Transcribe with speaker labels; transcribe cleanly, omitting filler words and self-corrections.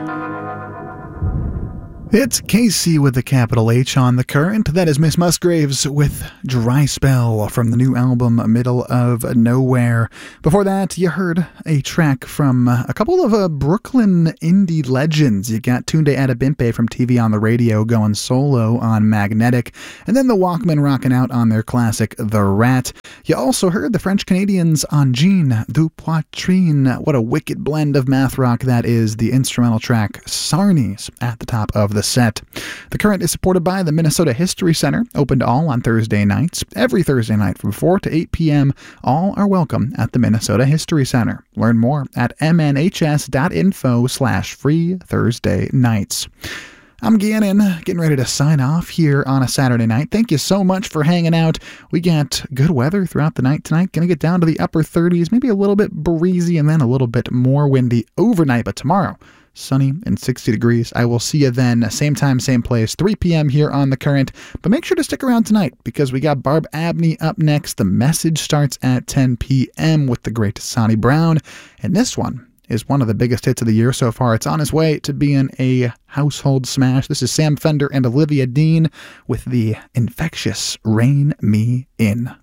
Speaker 1: It's Casey with the capital H on The Current. That is Miss Musgraves with Dry Spell from the new album Middle of Nowhere. Before that, you heard a track from a couple of Brooklyn indie legends. You got Tunde Adebimpe from TV on the Radio going solo on Magnetic, and then the Walkmen rocking out on their classic The Rat. You also heard the French Canadians on Jean du Poitrine. What a wicked blend of math rock that is. The instrumental track Sarnies at the top of the set. The Current is supported by the Minnesota History Center, open to all on Thursday nights. Every Thursday night from 4 to 8 p.m., all are welcome at the Minnesota History Center. Learn more at mnhs.info/free Thursday nights. I'm Gannon, getting ready to sign off here on a Saturday night. Thank you so much for hanging out. We got good weather throughout the night tonight. Going to get down to the upper 30s, maybe a little bit breezy and then a little bit more windy overnight. But tomorrow, sunny and 60 degrees. I will see you then, same time, same place, 3 p.m. here on The Current. But make sure to stick around tonight because we got Barb Abney up next. The Message starts at 10 p.m. with the great Sonny Brown. And this one is one of the biggest hits of the year so far. It's on its way to being a household smash. This is Sam Fender and Olivia Dean with the infectious Rain Me In.